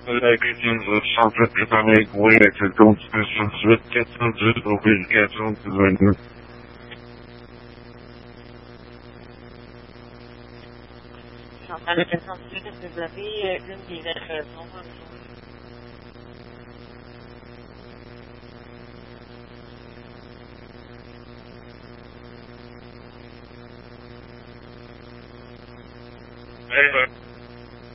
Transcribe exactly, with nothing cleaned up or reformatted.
La question de changer de avec oui, avec cette constitution suite quatre cent dix aux publications du vingt-neuf. J'entends la question de suite, est-ce que vous avez euh, une des vraies raisons? Eh ben,